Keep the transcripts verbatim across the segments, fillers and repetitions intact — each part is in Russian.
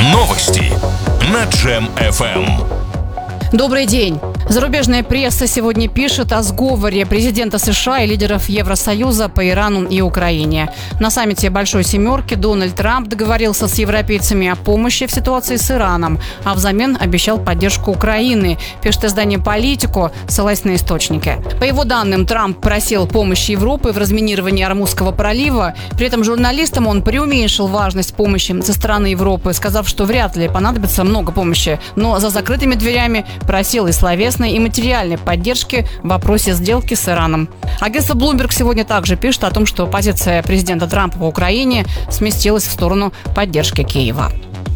Новости на Джем эф эм. Добрый день. Зарубежная пресса сегодня пишет о сговоре президента США и лидеров Евросоюза по Ирану и Украине. На саммите Большой Семерки Дональд Трамп договорился с европейцами о помощи в ситуации с Ираном, а взамен обещал поддержку Украины, пишет издание «Политико», ссылаясь на источники. По его данным, Трамп просил помощи Европы в разминировании Ормузского пролива. При этом журналистам он преуменьшил важность помощи со стороны Европы, сказав, что вряд ли понадобится много помощи, но за закрытыми дверями просил и словесной, и материальной поддержки в вопросе сделки с Ираном. Агентство Bloomberg сегодня также пишет о том, что позиция президента Трампа по Украине сместилась в сторону поддержки Киева.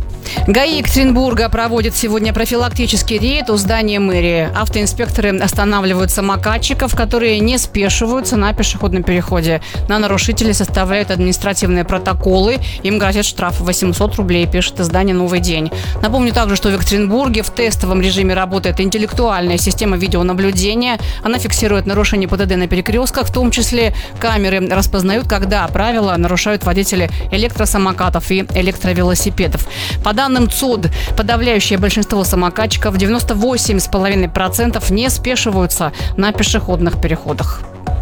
ГАИ Екатеринбурга проводит сегодня профилактический рейд у здания мэрии. Автоинспекторы останавливают самокатчиков, которые не спешиваются на пешеходном переходе. На нарушителей составляют административные протоколы. Им грозит штраф восемьсот рублей, пишет издание «Новый день». Напомню также, что в Екатеринбурге в тестовом режиме работает интеллектуальная система видеонаблюдения. Она фиксирует нарушения ПДД на перекрестках, в том числе камеры распознают, когда правила нарушают водители электросамокатов и электровелосипедов. По данным ЦОД, подавляющее большинство самокатчиков, девяносто восемь целых пять десятых процента, не спешиваются на пешеходных переходах.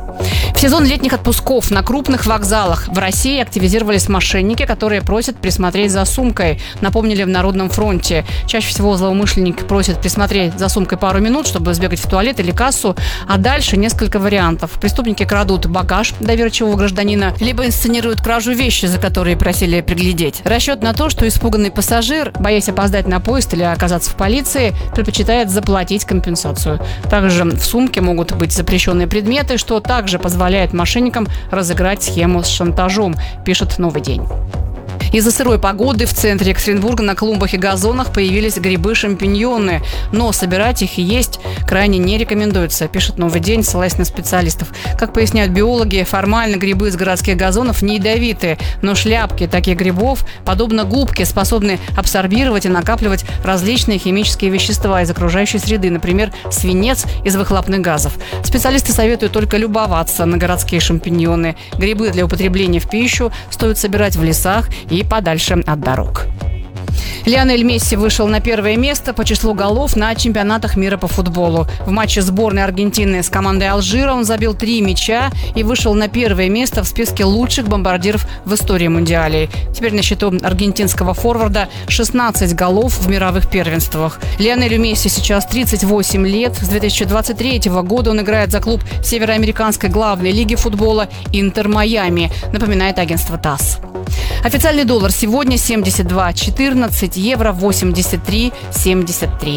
В сезон летних отпусков на крупных вокзалах в России активизировались мошенники, которые просят присмотреть за сумкой, напомнили в Народном фронте. Чаще всего злоумышленники просят присмотреть за сумкой пару минут, чтобы сбегать в туалет или кассу, а дальше несколько вариантов. Преступники крадут багаж доверчивого гражданина, либо инсценируют кражу вещи, за которые просили приглядеть. Расчет на то, что испуганный пассажир, боясь опоздать на поезд или оказаться в полиции, предпочитает заплатить компенсацию. Также в сумке могут быть запрещенные предметы, что также позволяет мошенникам разыграть схему с шантажом, пишет «Новый день». Из-за сырой погоды в центре Екатеринбурга на клумбах и газонах появились грибы-шампиньоны, но собирать их и есть крайне не рекомендуется, пишет «Новый день», ссылаясь на специалистов. Как поясняют биологи, формально грибы из городских газонов не ядовиты, но шляпки таких грибов, подобно губке, способны абсорбировать и накапливать различные химические вещества из окружающей среды, например, свинец из выхлопных газов. Специалисты советуют только любоваться на городские шампиньоны. Грибы для употребления в пищу стоит собирать в лесах и подальше от дорог. Лионель Месси вышел на первое место по числу голов на чемпионатах мира по футболу. В матче сборной Аргентины с командой Алжира он забил три мяча и вышел на первое место в списке лучших бомбардиров в истории Мундиалей. Теперь на счету аргентинского форварда шестнадцать голов в мировых первенствах. Лионелю Месси сейчас тридцать восемь лет. С две тысячи двадцать третьего года он играет за клуб североамериканской главной лиги футбола «Интер Майами», напоминает агентство ТАСС. Официальный доллар сегодня семьдесят два четырнадцать, евро восемьдесят три семьдесят три.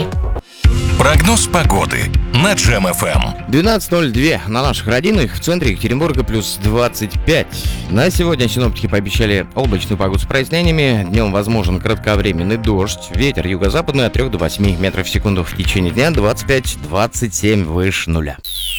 Прогноз погоды на Джем эф эм. двенадцать ноль два на наших родинах, в центре Екатеринбурга плюс двадцать пять. На сегодня синоптики пообещали облачную погоду с прояснениями. Днем возможен кратковременный дождь. Ветер юго-западный от трёх до восьми метров в секунду. В течение дня двадцать пять двадцать семь выше нуля.